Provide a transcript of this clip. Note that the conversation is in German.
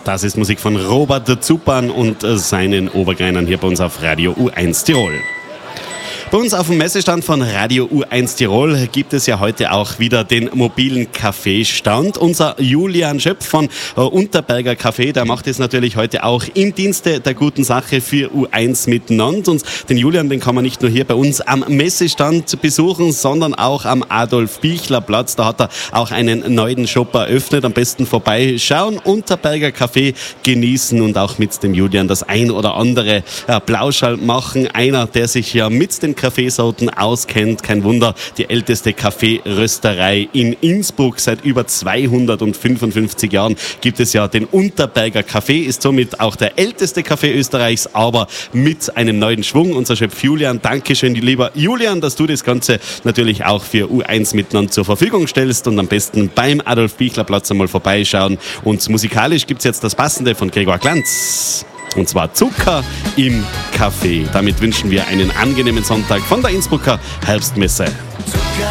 Das ist Musik von Robert Zupan und seinen Obergreinern hier bei uns auf Radio U1 Tirol. Bei uns auf dem Messestand von Radio U1 Tirol gibt es ja heute auch wieder den mobilen Kaffeestand. Unser Julian Schöpf von Unterberger Kaffee, der macht es natürlich heute auch im Dienste der guten Sache für U1 miteinander. Und den Julian, den kann man nicht nur hier bei uns am Messestand besuchen, sondern auch am Adolf-Bichler-Platz. Da hat er auch einen neuen Shop eröffnet. Am besten vorbeischauen, Unterberger Kaffee genießen und auch mit dem Julian das ein oder andere Plauschall machen. Einer, der sich ja mit den Kaffeesorten auskennt. Kein Wunder, die älteste Kaffeerösterei in Innsbruck. Seit über 255 Jahren gibt es ja den Unterberger Kaffee, ist somit auch der älteste Kaffee Österreichs, aber mit einem neuen Schwung. Unser Chef Julian, Dankeschön, lieber Julian, dass du das Ganze natürlich auch für U1 miteinander zur Verfügung stellst und am besten beim Adolf-Bichler-Platz einmal vorbeischauen. Und musikalisch gibt es jetzt das Passende von Gregor Glanz. Und zwar Zucker im Kaffee. Damit wünschen wir einen angenehmen Sonntag von der Innsbrucker Herbstmesse.